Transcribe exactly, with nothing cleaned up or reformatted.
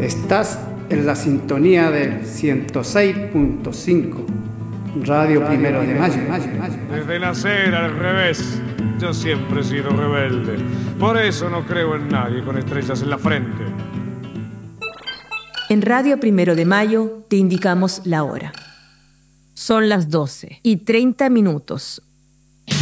Estás en la sintonía del ciento seis punto cinco, Radio Primero de Mayo. Desde nacer al revés, yo siempre he sido rebelde. Por eso no creo en nadie con estrellas en la frente. En Radio Primero de Mayo te indicamos la hora. Son las doce y treinta minutos.